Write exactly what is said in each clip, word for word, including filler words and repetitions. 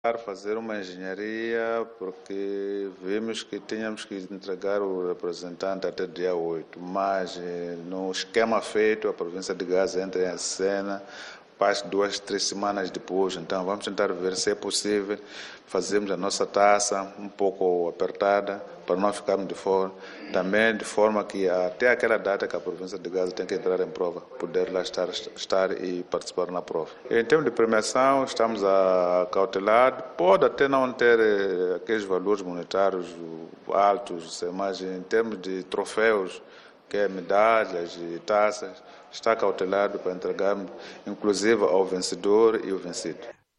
fazer uma engenharia porque vimos que tínhamos que entregar o representante até dia oito, mas no esquema feito a província de Gaza entra em cena para duas, três semanas depois, então vamos tentar ver se é possível fazermos a nossa taça um pouco apertada para não ficarmos de fora, também de forma que até aquela data que a província de Gaza tem que entrar em prova, poder lá estar, estar e participar na prova. Em termos de premiação, estamos a cautelar, pode até não ter aqueles valores monetários altos, mas em termos de troféus, que é medalhas e taças, está cautelado para entregarmos, inclusive ao vencedor e o vencido.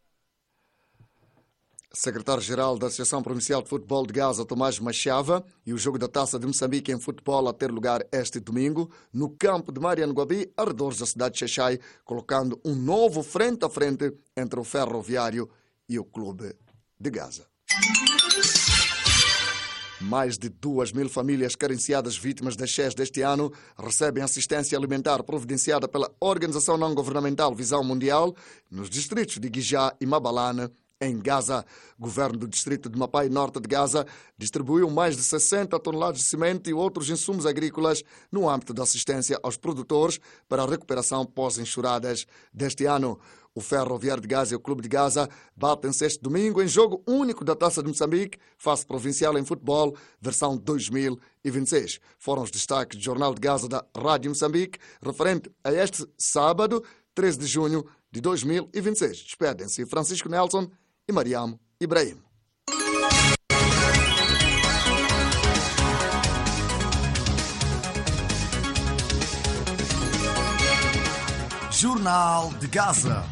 Secretário-Geral da Associação Provincial de Futebol de Gaza, Tomás Machava, e o jogo da Taça de Moçambique em futebol a ter lugar este domingo no campo de Mariano Guabi, arredores da cidade de Xaixai, colocando um novo frente a frente entre o Ferroviário e o Clube de Gaza. Mais de duas mil famílias carenciadas vítimas das cheias deste ano recebem assistência alimentar providenciada pela organização não-governamental Visão Mundial nos distritos de Guijá e Mabalane, em Gaza. O governo do distrito de Mapai Norte de Gaza distribuiu mais de sessenta toneladas de semente e outros insumos agrícolas no âmbito da assistência aos produtores para a recuperação pós-enxurradas deste ano. O Ferroviário de Gaza e o Clube de Gaza batem-se este domingo em jogo único da Taça de Moçambique, fase provincial em futebol, versão dois mil e vinte e seis. Foram os destaques do Jornal de Gaza da Rádio Moçambique, referente a este sábado, treze de junho de dois mil e vinte e seis. Despedem-se Francisco Nelson e Mariam Ibrahim. Jornal de Gaza.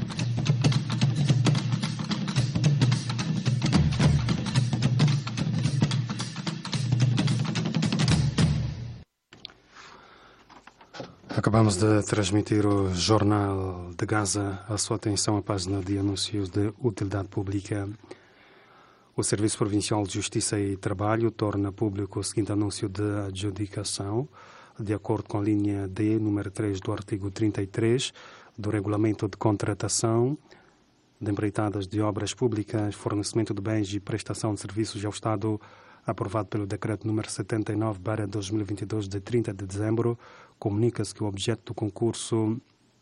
Acabamos de transmitir o Jornal de Gaza. A sua atenção à página de anúncios de utilidade pública. O Serviço Provincial de Justiça e Trabalho torna público o seguinte anúncio de adjudicação. De acordo com a linha D, número três do artigo trinta e três do Regulamento de Contratação de Empreitadas de Obras Públicas, Fornecimento de Bens e Prestação de Serviços ao Estado, aprovado pelo Decreto número setenta e nove barra dois mil e vinte e dois, de trinta de dezembro, comunica-se que o objeto do concurso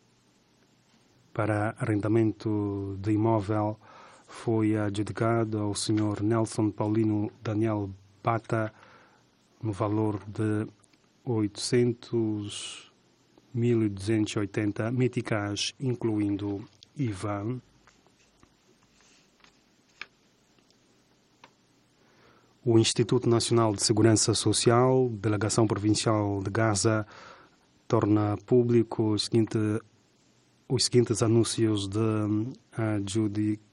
para arrendamento de imóvel foi adjudicado ao senhor Nelson Paulino Daniel Bata no valor de oitocentos mil duzentos e oitenta meticais, incluindo I V A. O Instituto Nacional de Segurança Social, Delegação Provincial de Gaza, torna público os, seguinte, os seguintes anúncios de adjudicação,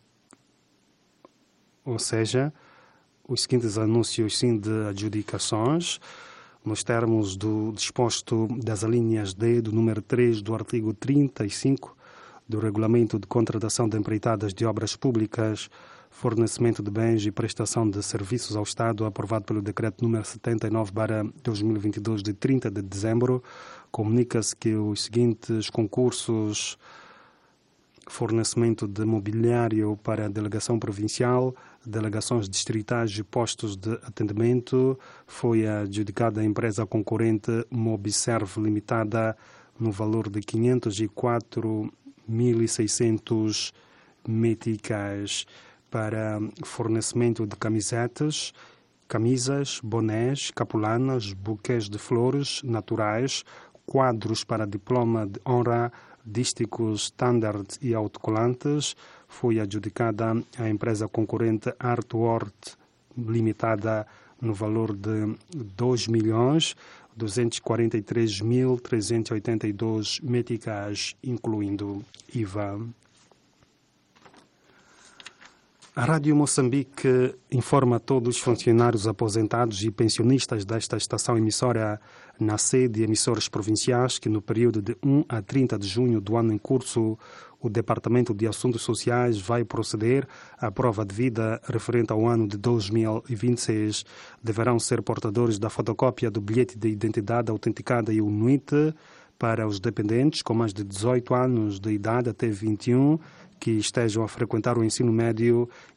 ou seja, os seguintes anúncios sim de adjudicações, nos termos do disposto das alíneas D do número três do artigo trinta e cinco do Regulamento de Contratação de Empreitadas de Obras Públicas, Fornecimento de Bens e Prestação de Serviços ao Estado, aprovado pelo Decreto número setenta e nove barra dois mil e vinte e dois, de trinta de dezembro, comunica-se que os seguintes concursos: fornecimento de mobiliário para a Delegação Provincial, delegações distritais e postos de atendimento, foi adjudicada a empresa concorrente Mobiserve Limitada no valor de quinhentos e quatro mil e seiscentos meticais. Para fornecimento de camisetas, camisas, bonés, capulanas, buquês de flores naturais, quadros para diploma de honra, dísticos standard e autocolantes, foi adjudicada à empresa concorrente Artwort Limitada no valor de dois milhões duzentos e quarenta e três mil trezentos e oitenta e dois meticais, incluindo I V A. A Rádio Moçambique informa a todos os funcionários aposentados e pensionistas desta estação emissora na sede e emissores provinciais que no período de um a trinta de junho do ano em curso o Departamento de Assuntos Sociais vai proceder à prova de vida referente ao ano de dois mil e vinte e seis. Deverão ser portadores da fotocópia do bilhete de identidade autenticada e o N U I T para os dependentes com mais de dezoito anos de idade até vinte e um que estejam a frequentar o ensino médio